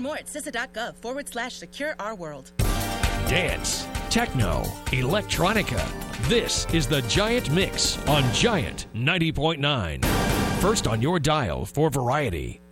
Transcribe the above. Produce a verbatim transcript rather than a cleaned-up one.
more at C I S A dot gov forward slash secure our world. Dance, techno, electronica. This is the Giant Mix on Giant ninety point nine. First on your dial for variety.